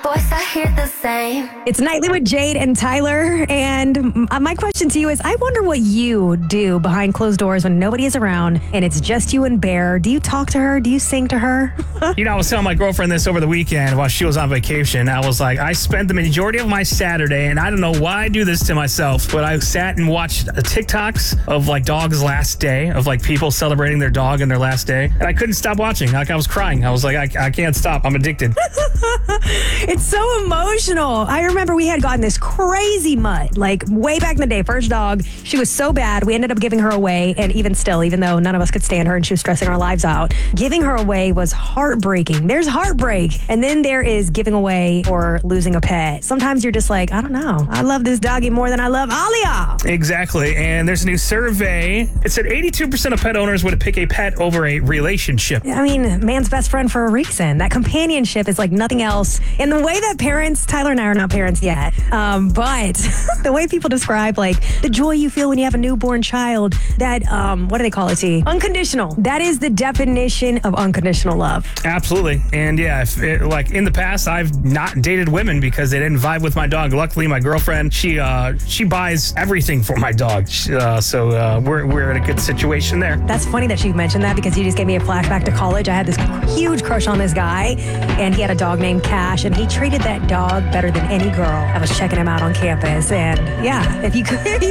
voice, I hear the same. It's Nightly with Jade and Tyler. And my question to you is, I wonder what you do behind closed doors when nobody is around and it's just you and Bear. Do you talk to her? Do you sing to her? I was telling my girlfriend this over the weekend while she was on vacation. I was like, I spent the majority of my Saturday, and I don't know why I do this to myself, but I sat and watched TikToks of like dog's last day, of like people celebrating their dog in their last day. And I couldn't stop watching. Like I was crying. I was like, I can't stop. I'm addicted. It's so emotional. I remember we had gotten this crazy mutt, like way back in the day, first dog. She was so bad, we ended up giving her away. And even still, even though none of us could stand her and she was stressing our lives out, giving her away was heartbreaking. There's heartbreak. And then there is giving away or losing a pet. Sometimes you're just like, I don't know. I love this doggy more than I love Alia. Exactly. And there's a new survey. It said 82% of pet owners would pick a pet over a relationship. I mean, man's best friend for a reason. That companionship is like nothing else. And the way that parents, Tyler and I are not parents yet, but the way people describe like the joy you feel when you have a newborn child, that, what do they call it, T? Unconditional. That is the definition of unconditional love. Absolutely. And yeah, like in the past, I've not dated women because they didn't vibe with my dog. Luckily, my girlfriend, she buys everything for my dog. So we're in a good situation there. That's funny that you mentioned that because you just gave me a flashback to college. I had this huge crush on this guy, and he had a dog named Cash, and he treated that dog better than any girl. I was checking him out on campus, and yeah, if you could.